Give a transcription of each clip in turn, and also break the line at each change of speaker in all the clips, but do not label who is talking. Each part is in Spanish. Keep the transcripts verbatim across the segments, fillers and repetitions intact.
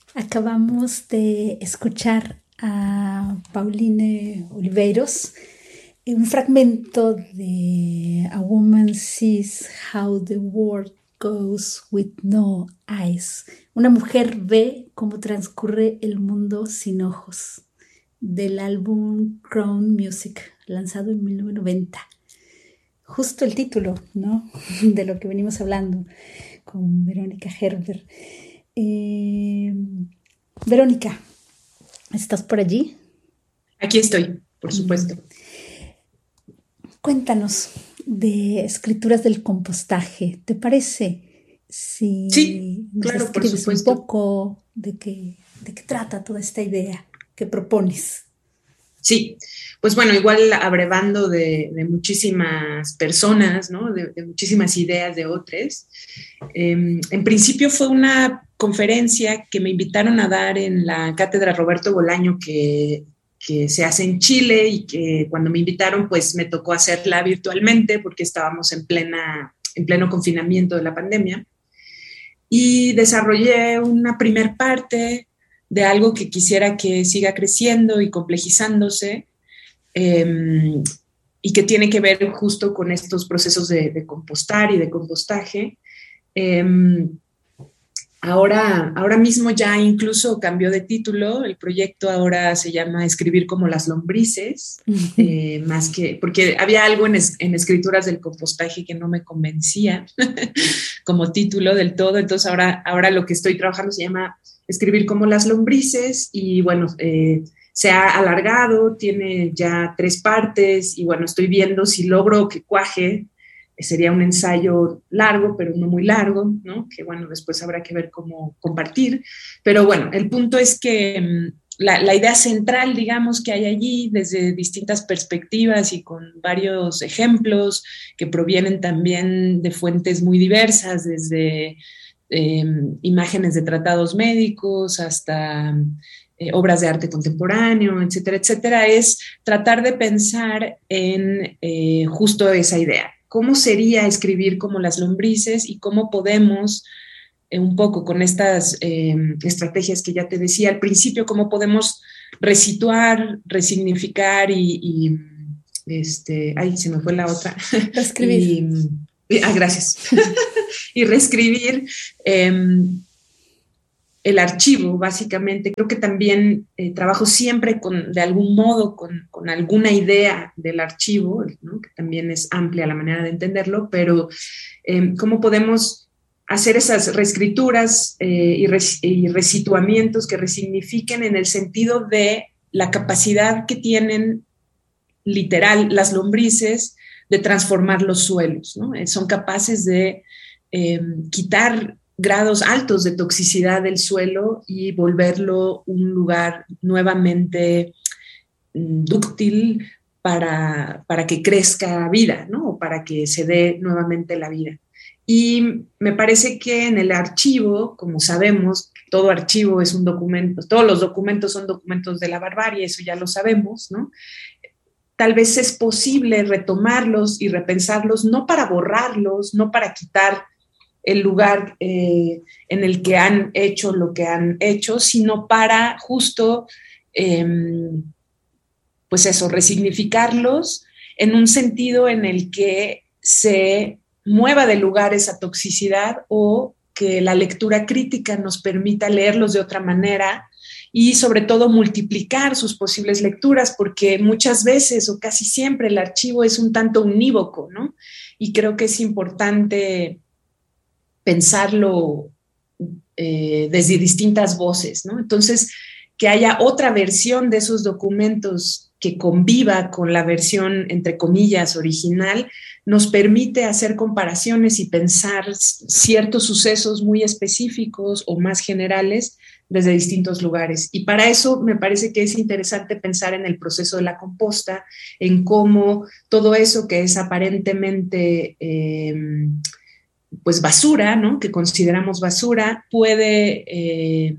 Acabamos de escuchar a Pauline Oliveiros, eh, un fragmento de A Woman Sees How the World Goes with No Eyes. Una mujer ve cómo transcurre el mundo sin ojos, del álbum Crown Music, lanzado en mil novecientos noventa. Justo el título, ¿no? De lo que venimos hablando con Verónica Gerber. Eh, Verónica, ¿estás por allí?
Aquí estoy, por supuesto.
Cuéntanos de escrituras del compostaje. ¿Te parece
Sí,
si nos
claro, por
describes un
supuesto.
poco de qué, de qué trata toda esta idea que propones?
Sí, pues bueno, igual abrevando de, de muchísimas personas, ¿no? De, de muchísimas ideas de otros. Eh, en principio fue una conferencia que me invitaron a dar en la cátedra Roberto Bolaño que, que se hace en Chile y que cuando me invitaron pues me tocó hacerla virtualmente porque estábamos en, plena, en pleno confinamiento de la pandemia. Y desarrollé una primer parte de algo que quisiera que siga creciendo y complejizándose eh, y que tiene que ver justo con estos procesos de, de compostar y de compostaje. Eh, Ahora, ahora mismo ya incluso cambió de título, el proyecto ahora se llama Escribir como las lombrices, eh, más que, porque había algo en, es, en escrituras del compostaje que no me convencía como título del todo, entonces ahora, ahora lo que estoy trabajando se llama Escribir como las lombrices y bueno, eh, se ha alargado, tiene ya tres partes y bueno, estoy viendo si logro que cuaje. Sería un ensayo largo, pero no muy largo, ¿no? Que bueno, después habrá que ver cómo compartir. Pero bueno, el punto es que mmm, la, la idea central, digamos, que hay allí desde distintas perspectivas y con varios ejemplos que provienen también de fuentes muy diversas, desde eh, imágenes de tratados médicos hasta eh, obras de arte contemporáneo, etcétera, etcétera, es tratar de pensar en eh, justo esa idea. ¿Cómo sería escribir como las lombrices y cómo podemos, eh, un poco con estas eh, estrategias que ya te decía al principio, cómo podemos resituar, resignificar y, y este, ay, se me fue la otra,
Reescribir.
y, y ah, gracias, y reescribir eh, el archivo, básicamente. Creo que también eh, trabajo siempre con, de algún modo con, con alguna idea del archivo, ¿no? Que también es amplia la manera de entenderlo, pero eh, cómo podemos hacer esas reescrituras eh, y, res, y resituamientos que resignifiquen en el sentido de la capacidad que tienen literal las lombrices de transformar los suelos, ¿no? Son capaces de eh, quitar grados altos de toxicidad del suelo y volverlo un lugar nuevamente dúctil para, para que crezca vida, ¿no? O para que se dé nuevamente la vida. Y me parece que en el archivo, como sabemos, todo archivo es un documento, todos los documentos son documentos de la barbarie, eso ya lo sabemos, ¿no? Tal vez es posible retomarlos y repensarlos, no para borrarlos, no para quitar el lugar eh, en el que han hecho lo que han hecho, sino para justo, eh, pues eso, resignificarlos en un sentido en el que se mueva de lugar esa toxicidad o que la lectura crítica nos permita leerlos de otra manera y sobre todo multiplicar sus posibles lecturas, porque muchas veces o casi siempre el archivo es un tanto unívoco, ¿no? Y creo que es importante pensarlo eh, desde distintas voces, ¿no? Entonces, que haya otra versión de esos documentos que conviva con la versión, entre comillas, original, nos permite hacer comparaciones y pensar ciertos sucesos muy específicos o más generales desde distintos lugares. Y para eso me parece que es interesante pensar en el proceso de la composta, en cómo todo eso que es aparentemente eh, pues basura, ¿no? Que consideramos basura, puede eh,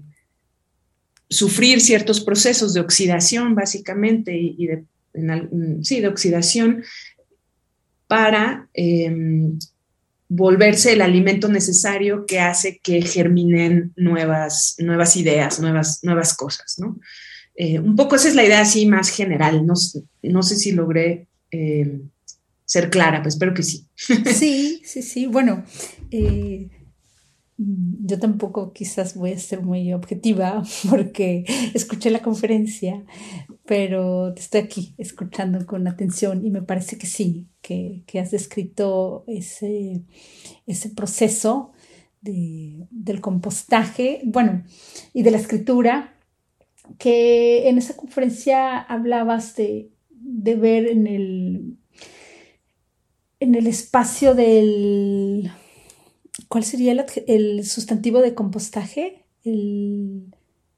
sufrir ciertos procesos de oxidación, básicamente, y, y de, en, sí, de oxidación para eh, volverse el alimento necesario que hace que germinen nuevas, nuevas ideas, nuevas, nuevas cosas, ¿no? Eh, un poco esa es la idea así más general, no, no sé si logré eh, ser clara, pues espero que sí.
Sí, sí, sí, bueno, eh, yo tampoco quizás voy a ser muy objetiva porque escuché la conferencia, pero estoy aquí escuchando con atención y me parece que sí, que, que has descrito ese, ese proceso de, del compostaje, bueno, y de la escritura, que en esa conferencia hablabas de, de ver en el, en el espacio del... ¿Cuál sería el, el sustantivo de compostaje? El,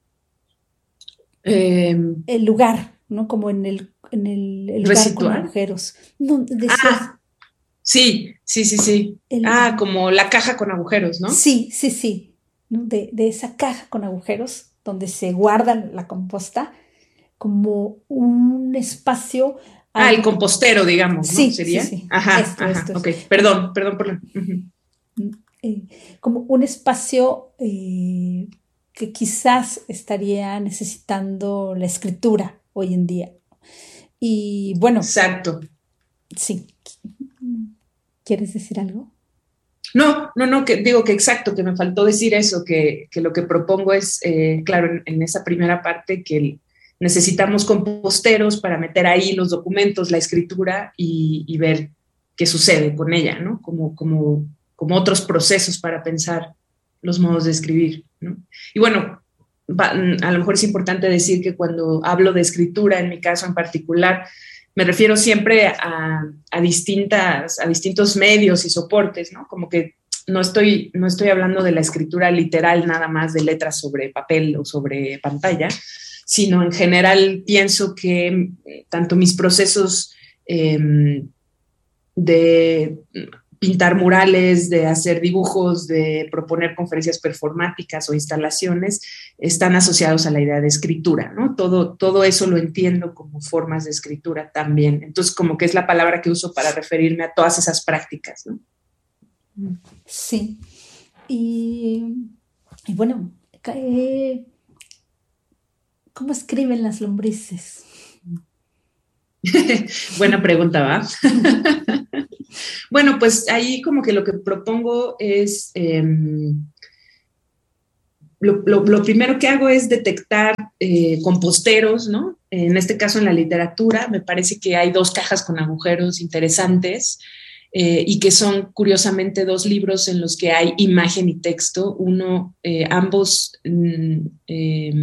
Eh,
el lugar, ¿no? Como en el, en el, el lugar con
¿Resituar?
agujeros. No, decías
Ah, sí, sí, sí, sí.
el,
Ah,
el,
como la caja con agujeros, ¿no?
sí, sí, sí, ¿no? De, de esa caja con agujeros donde se guarda la composta como un espacio
Ah, el
al...
compostero, digamos, ¿no?
Sí, sí,
¿Sería?
sí,
Ajá,
esto,
ajá,
esto es.
ok. Perdón, perdón por la... Uh-huh.
Eh, como un espacio eh, que quizás estaría necesitando la escritura hoy en día. Y bueno,
Exacto.
sí. ¿Quieres decir algo?
No, no, no, que digo que exacto, que me faltó decir eso, que, que lo que propongo es, eh, claro, en, en, esa primera parte, que el, necesitamos composteros para meter ahí los documentos, la escritura y, y ver qué sucede con ella, ¿no? Como, como, como otros procesos para pensar los modos de escribir, ¿no? Y bueno, va, a lo mejor es importante decir que cuando hablo de escritura, en mi caso en particular, me refiero siempre a, a, distintas, a distintos medios y soportes, ¿no? Como que no estoy, no estoy hablando de la escritura literal nada más de letras sobre papel o sobre pantalla, sino en general pienso que tanto mis procesos eh, de pintar murales, de hacer dibujos, de proponer conferencias performáticas o instalaciones, están asociados a la idea de escritura, ¿no? Todo, todo eso lo entiendo como formas de escritura también. Entonces, como que es la palabra que uso para referirme a todas esas prácticas, ¿no?
Sí. Y, y bueno, eh, ¿cómo escriben las lombrices?
Buena pregunta, ¿va? Bueno, pues ahí como que lo que propongo es, eh, lo, lo, lo, primero que hago es detectar eh, composteros, ¿no? En este caso en la literatura, me parece que hay dos cajas con agujeros interesantes eh, y que son curiosamente dos libros en los que hay imagen y texto, uno, eh, ambos, mm, eh,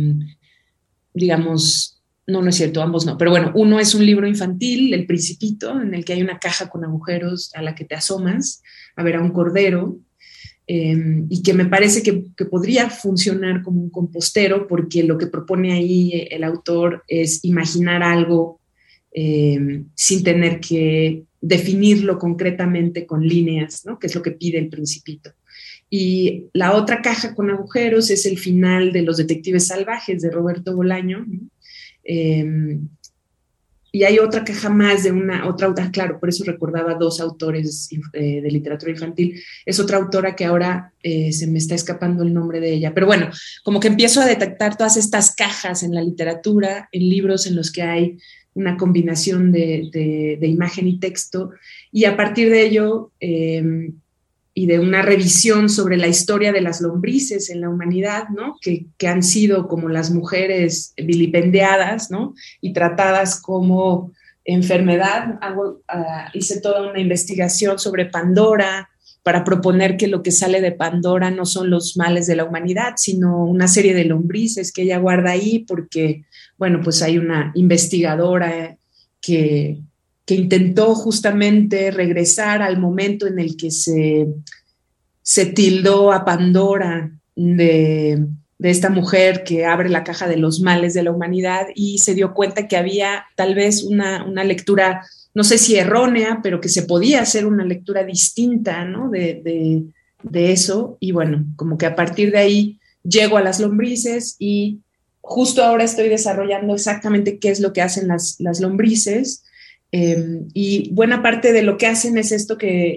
digamos, no, no es cierto, ambos no, pero bueno, uno es un libro infantil, El Principito, en el que hay una caja con agujeros a la que te asomas a ver a un cordero, eh, y que me parece que, que podría funcionar como un compostero, porque lo que propone ahí el autor es imaginar algo eh, sin tener que definirlo concretamente con líneas, ¿no? Que es lo que pide El Principito. Y la otra caja con agujeros es el final de Los Detectives Salvajes de Roberto Bolaño, ¿no? Eh, y hay otra caja más de una otra autora, claro, por eso recordaba dos autores eh, de literatura infantil. Es otra autora que ahora eh, se me está escapando el nombre de ella. Pero bueno, como que empiezo a detectar todas estas cajas en la literatura, en libros en los que hay una combinación de, de, de imagen y texto, y a partir de ello eh, y de una revisión sobre la historia de las lombrices en la humanidad, ¿no? Que, que han sido como las mujeres vilipendiadas, ¿no? Y tratadas como enfermedad. Hago, uh, hice toda una investigación sobre Pandora para proponer que lo que sale de Pandora no son los males de la humanidad, sino una serie de lombrices que ella guarda ahí porque, bueno, pues hay una investigadora que que intentó justamente regresar al momento en el que se, se tildó a Pandora de, de esta mujer que abre la caja de los males de la humanidad y se dio cuenta que había tal vez una, una lectura, no sé si errónea, pero que se podía hacer una lectura distinta, ¿no? de, de, de eso. Y bueno, como que a partir de ahí llego a las lombrices y justo ahora estoy desarrollando exactamente qué es lo que hacen las, las lombrices. Eh, y buena parte de lo que hacen es esto que,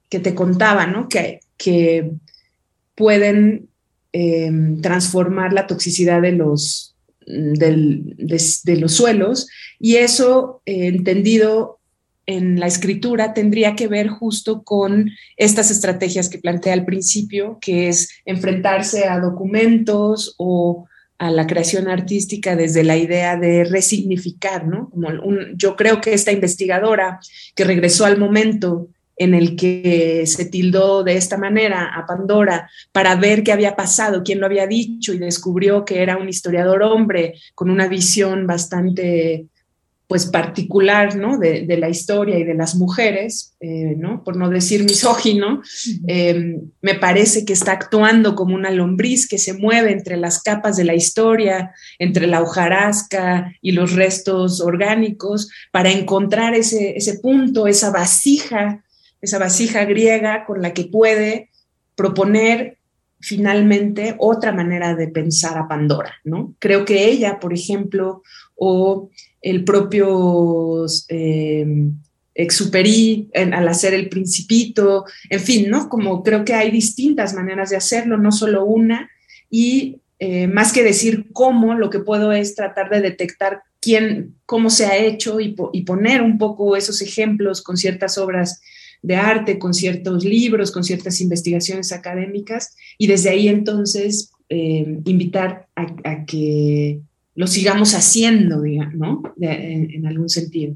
que te contaba, ¿no? Que, que pueden eh, transformar la toxicidad de los, del, de, de los suelos, y eso, eh, entendido en la escritura, tendría que ver justo con estas estrategias que planteé al principio, que es enfrentarse a documentos o a la creación artística desde la idea de resignificar, ¿no? Como un, yo creo que esta investigadora que regresó al momento en el que se tildó de esta manera a Pandora para ver qué había pasado, quién lo había dicho, y descubrió que era un historiador hombre con una visión bastante, pues, particular, ¿no? de, de la historia y de las mujeres, eh, ¿no? Por no decir misógino. Eh, me parece que está actuando como una lombriz que se mueve entre las capas de la historia, entre la hojarasca y los restos orgánicos, para encontrar ese, ese punto, esa vasija, esa vasija griega con la que puede proponer finalmente otra manera de pensar a Pandora, ¿no? Creo que ella, por ejemplo, o el propio eh, Exupéry al hacer El Principito, en fin, ¿no? Como creo que hay distintas maneras de hacerlo, no solo una, y eh, más que decir cómo, lo que puedo es tratar de detectar quién, cómo se ha hecho, y, y poner un poco esos ejemplos con ciertas obras de arte, con ciertos libros, con ciertas investigaciones académicas, y desde ahí entonces eh, invitar a, a que lo sigamos haciendo, digamos, ¿no? De, en, en algún sentido.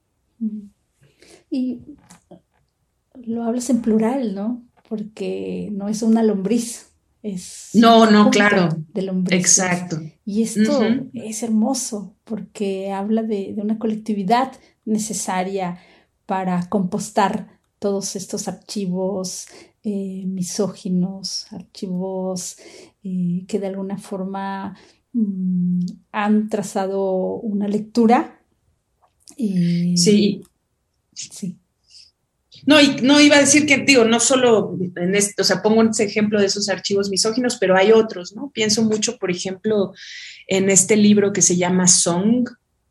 Y lo hablas en plural, ¿no? Porque no es una lombriz, es
no,
un
no, claro,
de lombrices.
Exacto.
Y esto
uh-huh.
es hermoso porque habla de, de una colectividad necesaria para compostar todos estos archivos eh, misóginos, archivos eh, que de alguna forma mmm, han trazado una lectura. Y,
sí.
Sí.
No, y no iba a decir que, digo, no solo en esto, o sea, pongo ese ejemplo de esos archivos misóginos, pero hay otros, ¿no? Pienso mucho, por ejemplo, en este libro que se llama Song,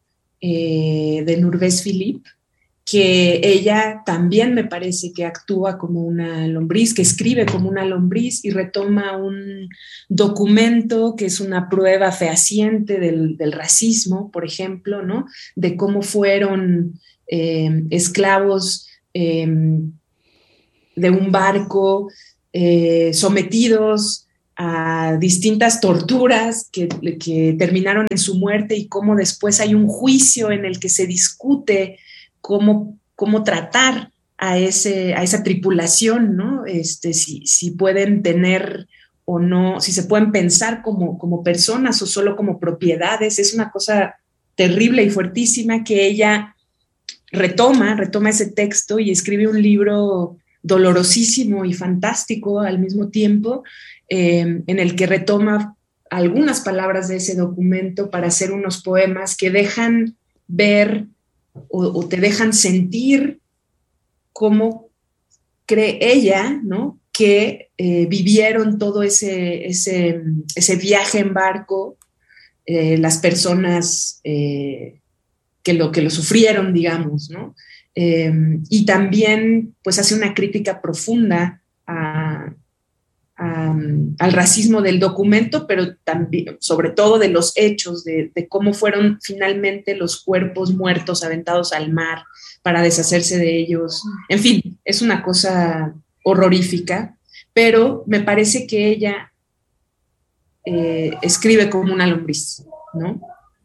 eh, de Nurves Philippe, que ella también me parece que actúa como una lombriz, que escribe como una lombriz y retoma un documento que es una prueba fehaciente del, del racismo, por ejemplo, ¿no? De cómo fueron eh, esclavos eh, de un barco eh, sometidos a distintas torturas que, que terminaron en su muerte, y cómo después hay un juicio en el que se discute cómo, cómo tratar a, ese, a esa tripulación, ¿no? Este, si, si pueden tener o no, si se pueden pensar como, como personas o solo como propiedades. Es una cosa terrible y fuertísima que ella retoma, retoma ese texto y escribe un libro dolorosísimo y fantástico al mismo tiempo, eh, en el que retoma algunas palabras de ese documento para hacer unos poemas que dejan ver o, o te dejan sentir cómo cree ella, ¿no? que eh, vivieron todo ese, ese, ese viaje en barco, eh, las personas eh, que, lo, que lo sufrieron, digamos, ¿no? Eh, y también pues hace una crítica profunda a, a, al racismo del documento, pero también, sobre todo, de los hechos, de, de cómo fueron finalmente los cuerpos muertos aventados al mar para deshacerse de ellos. En fin, es una cosa horrorífica, pero me parece que ella eh, escribe como una lombriz, ¿no?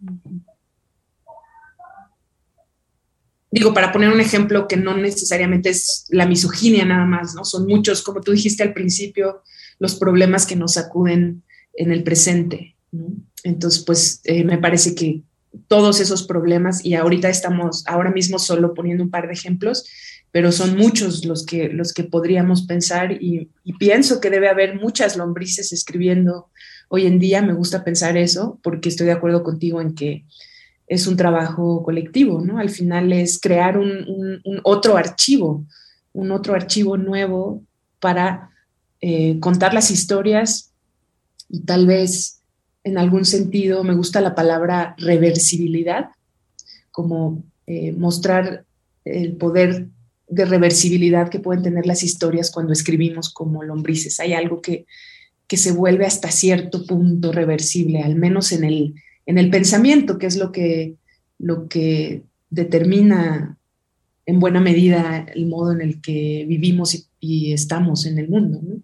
Digo, para poner un ejemplo que no necesariamente es la misoginia nada más, ¿no? Son muchos, como tú dijiste al principio, los problemas que nos sacuden en el presente, ¿no? Entonces, pues, eh, me parece que todos esos problemas, y ahorita estamos, ahora mismo solo poniendo un par de ejemplos, pero son muchos los que, los que podríamos pensar, y, y pienso que debe haber muchas lombrices escribiendo hoy en día. Me gusta pensar eso, porque estoy de acuerdo contigo en que es un trabajo colectivo, ¿no? Al final es crear un, un, un otro archivo, un otro archivo nuevo para eh, contar las historias, y tal vez en algún sentido me gusta la palabra reversibilidad, como eh, mostrar el poder de reversibilidad que pueden tener las historias cuando escribimos como lombrices. Hay algo que, que se vuelve hasta cierto punto reversible, al menos en el, en el pensamiento, que es lo que, lo que determina en buena medida el modo en el que vivimos y, y estamos en el mundo, ¿no?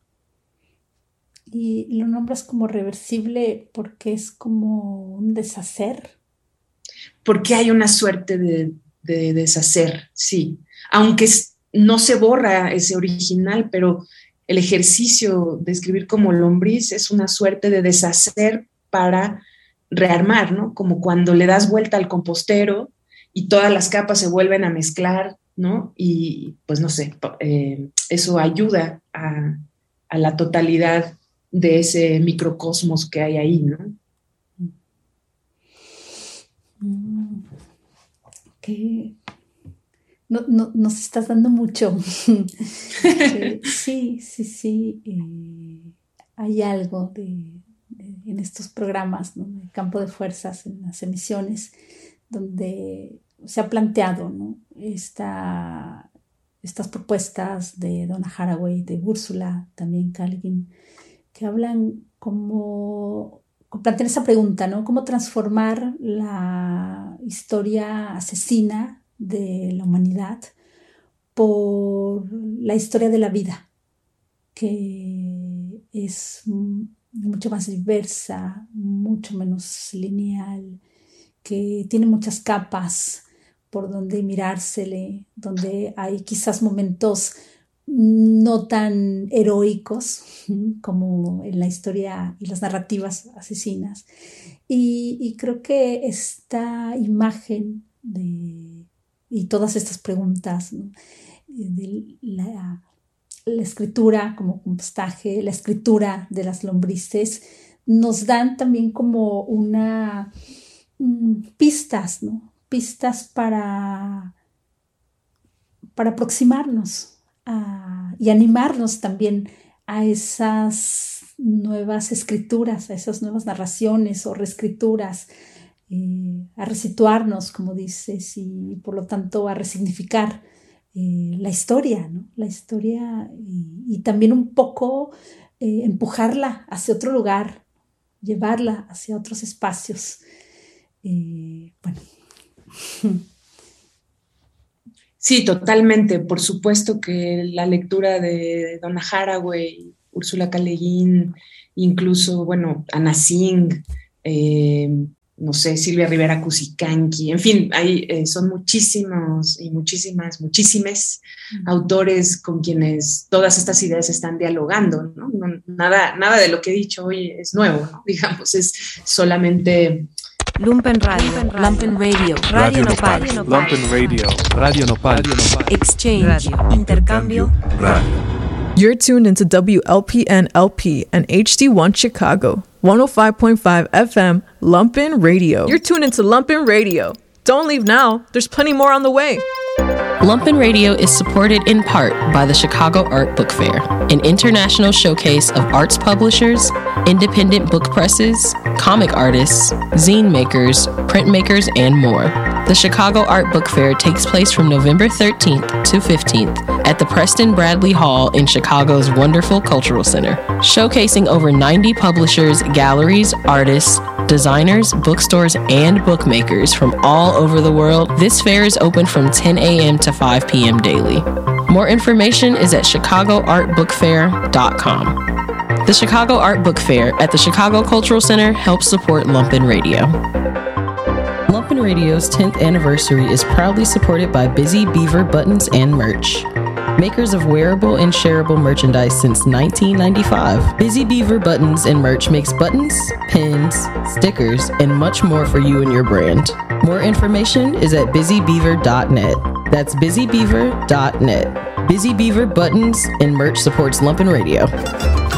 Y lo nombras como reversible porque es como un deshacer.
Porque hay una suerte de, de deshacer, sí. Aunque no se borra ese original, pero el ejercicio de escribir como lombriz es una suerte de deshacer para rearmar, ¿no? Como cuando le das vuelta al compostero y todas las capas se vuelven a mezclar, ¿no? Y pues no sé, eh, eso ayuda a, a la totalidad de ese microcosmos que hay ahí, ¿no?
Mm, okay. No, no, nos estás dando mucho. eh, sí, sí, sí. Eh, hay algo de, de, en estos programas, ¿no? De campo de fuerzas, en las emisiones, donde se ha planteado, ¿no? Esta, estas propuestas de Donna Haraway, de Úrsula, también K. Le Guin, que hablan como, plantean esa pregunta, ¿no? ¿Cómo transformar la historia asesina de la humanidad por la historia de la vida, que es mucho más diversa, mucho menos lineal, que tiene muchas capas por donde mirársele, donde hay quizás momentos no tan heroicos como en la historia y las narrativas asesinas. Y, y creo que esta imagen de, y todas estas preguntas, ¿no? de la, la escritura como compostaje, la escritura de las lombrices, nos dan también como una mm, pistas, ¿no? Pistas para, para aproximarnos a, y animarnos también a esas nuevas escrituras, a esas nuevas narraciones o reescrituras, eh, a resituarnos, como dices, y por lo tanto a resignificar eh, la historia, ¿no? La historia y, y también un poco eh, empujarla hacia otro lugar, llevarla hacia otros espacios. Eh, bueno.
Sí, totalmente. Por supuesto que la lectura de Donna Haraway, Úrsula K. Le Guin, incluso, bueno, Anna Tsing, eh, no sé, Silvia Rivera Cusicanqui, en fin, hay, eh, son muchísimos y muchísimas, muchísimes mm. autores con quienes todas estas ideas están dialogando, ¿no? No, nada, nada de lo que he dicho hoy es nuevo, ¿no? Digamos, es solamente...
Lumpen Radio, Lumpen Radio, Radio Nopal,
Lumpen Radio, Radio Nopal,
Exchange, Radio, Intercambio,
Radio.
You're tuned into W L P N L P and H D one Chicago, one oh five point five F M, Lumpen Radio. You're tuned into Lumpen Radio. Don't leave now, there's plenty more on the way.
Lumpen Radio is supported in part by the Chicago Art Book Fair, an international showcase of arts publishers, independent book presses, comic artists, zine makers, printmakers, and more. The Chicago Art Book Fair takes place from November thirteenth to fifteenth at the Preston Bradley Hall in Chicago's wonderful Cultural Center, showcasing over ninety publishers, galleries, artists, designers, bookstores, and bookmakers from all over the world. This fair is open from ten a.m. to five p.m. daily. More information is at chicago art book fair dot com. The Chicago Art Book Fair at the Chicago Cultural Center helps support Lumpen Radio. Lumpen Radio's tenth anniversary is proudly supported by Busy Beaver Buttons and Merch, makers of wearable and shareable merchandise since nineteen ninety-five. Busy Beaver Buttons and Merch makes buttons, pins, stickers, and much more for you and your brand. More information is at busy beaver dot net. That's busy beaver dot net. Busy Beaver Buttons and Merch supports Lumpen Radio.